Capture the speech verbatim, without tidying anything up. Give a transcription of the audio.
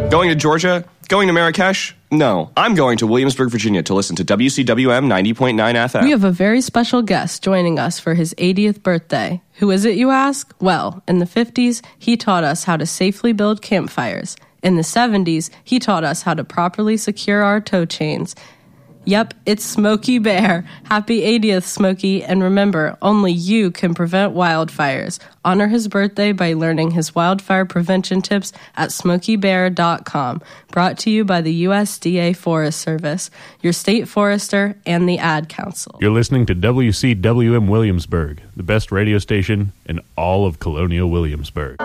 Going to Georgia? Going to Marrakesh? No, I'm going to Williamsburg, Virginia to listen to W C W M ninety point nine F M. We have a very special guest joining us for his eightieth birthday. Who is it, you ask? Well, in the fifties, he taught us how to safely build campfires. In the seventies, he taught us how to properly secure our tow chains. Yep, it's Smokey Bear. Happy eightieth, Smokey, and remember, only you can prevent wildfires. Honor his birthday by learning his wildfire prevention tips at smokey bear dot com. Brought to you by the U S D A Forest Service, your state forester, and the Ad Council. You're listening to W C W M Williamsburg, the best radio station in all of Colonial Williamsburg.